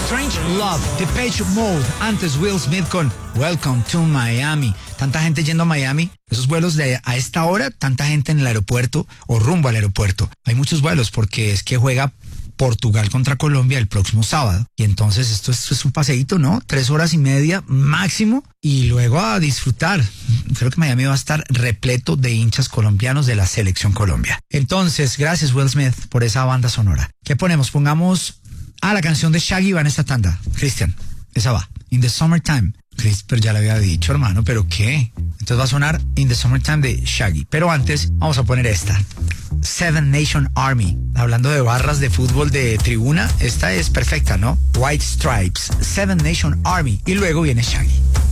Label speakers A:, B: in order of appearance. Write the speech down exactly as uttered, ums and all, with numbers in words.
A: Strange Love, Depeche Mode, antes Will Smith con Welcome to Miami. Tanta gente yendo a Miami, esos vuelos de a esta hora, tanta gente en el aeropuerto o rumbo al aeropuerto. Hay muchos vuelos porque es que juega Portugal contra Colombia el próximo sábado. Y entonces esto es, esto es un paseíto, ¿no? Tres horas y media máximo y luego a disfrutar. Creo que Miami va a estar repleto de hinchas colombianos de la Selección Colombia. Entonces, gracias Will Smith por esa banda sonora. ¿Qué ponemos? Pongamos a la canción de Shaggy, va en esta tanda. Cristian, esa va. In the Summertime. Chris, pero ya lo había dicho, hermano, ¿pero qué? Entonces va a sonar In the Summertime de Shaggy. Pero antes, vamos a poner esta. Seven Nation Army. Hablando de barras de fútbol de tribuna, esta es perfecta, ¿no? White Stripes, Seven Nation Army. Y luego viene Shaggy.